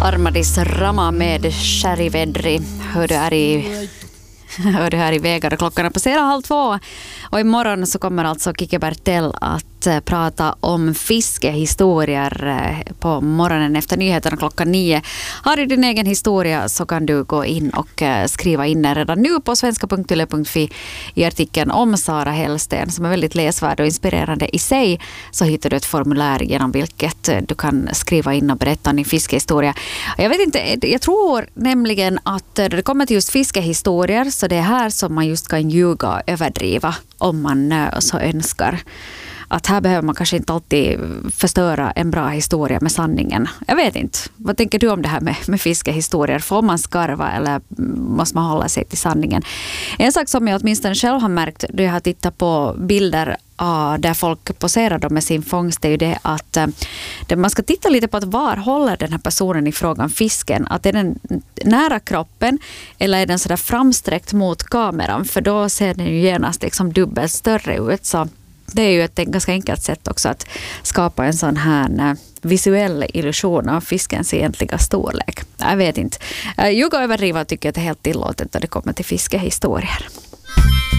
Armadis Rama med Charivedri. Hör du här i vägar och klockan passerar 1:30. Och imorgon så kommer alltså Kike Bertell att prata om fiskehistorier på morgonen efter nyheterna klockan 9. Har du din egen historia så kan du gå in och skriva in den redan nu på svenska.yle.fi i artikeln om Sara Hellsten som är väldigt läsvärd och inspirerande i sig. Så hittar du ett formulär genom vilket du kan skriva in och berätta din fiskehistoria. Jag vet inte, jag tror nämligen att det kommer till just fiskehistorier så det är här som man just kan ljuga och överdriva om man så önskar. Att här behöver man kanske inte alltid förstöra en bra historia med sanningen. Jag vet inte. Vad tänker du om det här med fiskehistorier? Får man skarva eller måste man hålla sig till sanningen? En sak som jag åtminstone själv har märkt då jag har tittat på bilder där folk poserar med sin fångst är ju det att man ska titta lite på att var håller den här personen i frågan fisken. Att är den nära kroppen eller är den sådär framsträckt mot kameran för då ser den ju genast liksom dubbelt större ut så det är ju ett ganska enkelt sätt också att skapa en sån här visuell illusion av fiskens egentliga storlek. Jag vet inte. Ljuga och överdriva tycker jag att det är helt tillåtet när det kommer till fiskehistorier.